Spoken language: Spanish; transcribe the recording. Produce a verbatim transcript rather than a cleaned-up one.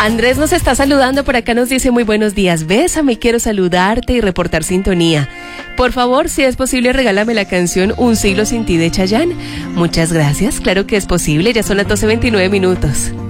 Andrés nos está saludando, por acá nos dice muy buenos días, bésame, quiero saludarte y reportar sintonía. Por favor, si es posible, regálame la canción Un siglo sin ti de Chayanne. Muchas gracias, claro que es posible, ya son las doce veintinueve minutos.